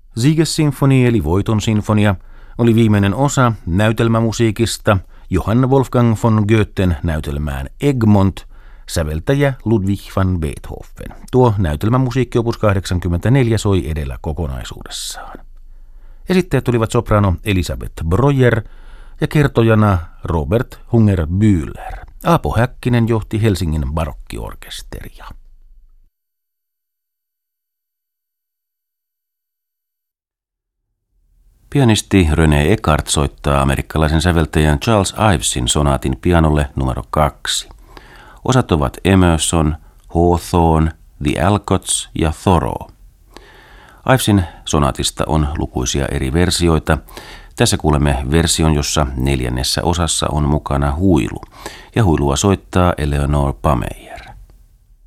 Siegessinfonie eli Voiton sinfonia oli viimeinen osa näytelmämusiikista Johann Wolfgang von Goethen näytelmään Egmont, säveltäjä Ludwig van Beethoven. Tuo näytelmämusiikki opus 84 soi edellä kokonaisuudessaan. Esittäjät olivat soprano Elisabeth Breuer ja kertojana Robert Hunger-Bühler. Aapo Häkkinen johti Helsingin barokkiorkesteria. Pianisti René Eckart soittaa amerikkalaisen säveltäjän Charles Ivesin sonaatin pianolle numero 2. Osat ovat Emerson, Hawthorne, The Alcotts ja Thoreau. Ivesin sonaatista on lukuisia eri versioita. Tässä kuulemme version, jossa 4. osassa on mukana huilu, ja huilua soittaa Eleanor Pameyer.